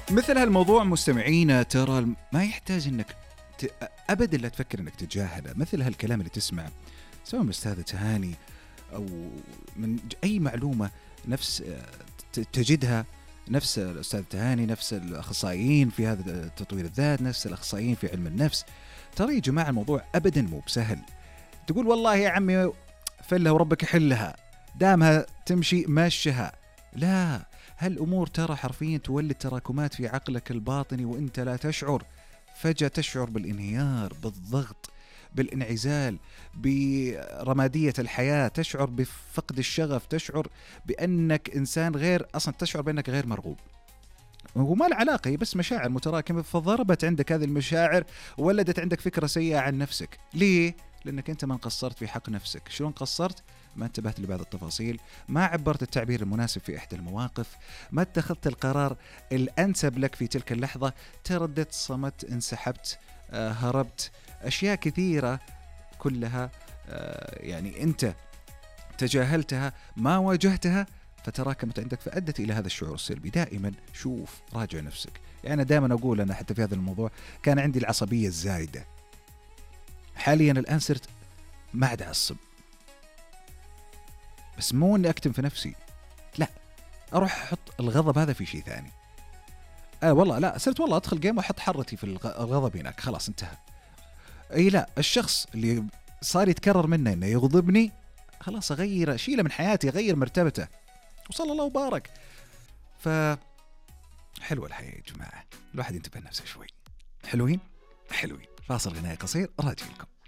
مثل هالموضوع مستمعينا ترى ما يحتاج انك ابدا لا تفكر انك تتجاهله. مثل هالكلام اللي تسمع سواء من الاستاذة تهاني او من اي معلومة نفس تجدها نفس الاستاذ تهاني، نفس الاخصائيين في هذا تطوير الذات، نفس الاخصائيين في علم النفس. ترى يا جماعة الموضوع ابدا مو بسهل. تقول والله يا عمي فلها وربك يحلها، دامها تمشي ماشها. لا، هالأمور ترى حرفيا تولد تراكمات في عقلك الباطني وانت لا تشعر. فجأة تشعر بالانهيار، بالضغط، بالانعزال، برمادية الحياة، تشعر بفقد الشغف، تشعر بأنك إنسان غير، أصلا تشعر بأنك غير مرغوب. وما العلاقة، هي بس مشاعر متراكمة، فضربت عندك هذه المشاعر وولدت عندك فكرة سيئة عن نفسك. ليه؟ لأنك أنت ما قصرت في حق نفسك. شلون قصرت؟ ما انتبهت لبعض التفاصيل، ما عبرت التعبير المناسب في إحدى المواقف، ما اتخذت القرار الأنسب لك في تلك اللحظة، ترددت، صمت، انسحبت، هربت، أشياء كثيرة كلها يعني أنت تجاهلتها، ما واجهتها، فتراكمت عندك فأدت إلى هذا الشعور السلبي. دائما شوف، راجع نفسك. يعني أنا دائما أقول، أنا حتى في هذا الموضوع كان عندي العصبية الزايدة، حاليا الآن صرت ما عاد أعصب، بس مو أني أكتم في نفسي، لا، أروح أحط الغضب هذا في شيء ثاني. والله لا، صرت والله أدخل جيم وأحط حرتي في الغضب هناك، خلاص انتهى. أي لا، الشخص اللي صار يتكرر منه إنه يغضبني، خلاص أغير، أشيله من حياتي، أغير مرتبته، وصلى الله وبارك. حلوة الحياة يا جماعة، الواحد ينتبه نفسه شوي. حلوين. فاصل غنائي قصير، راجع لكم.